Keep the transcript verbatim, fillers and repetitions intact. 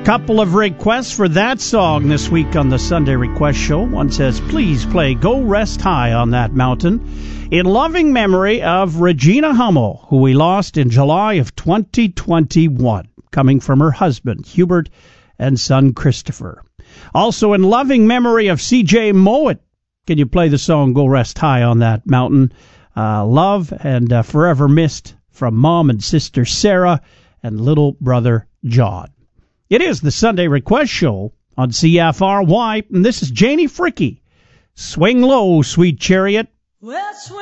Couple of requests for that song this week on the Sunday Request Show. One says, please play Go Rest High on That Mountain in loving memory of Regina Hummel, who we lost in July of twenty twenty-one, coming from her husband, Hubert, and son, Christopher. Also in loving memory of C J Mowat, can you play the song Go Rest High on That Mountain? Uh, love and uh, forever missed from mom and sister Sarah and little brother John. It is the Sunday Request Show on C F R Y, and this is Janie Fricke. Swing low, sweet chariot. Well, swing